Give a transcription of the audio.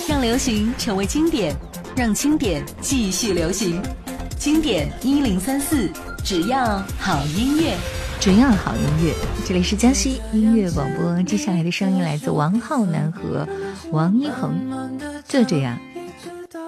让流行成为经典，让经典继续流行。经典1034，只要好音乐， 只要好音乐。这里是江西音乐广播，接下来的声音来自王浩南和王一恒，就这样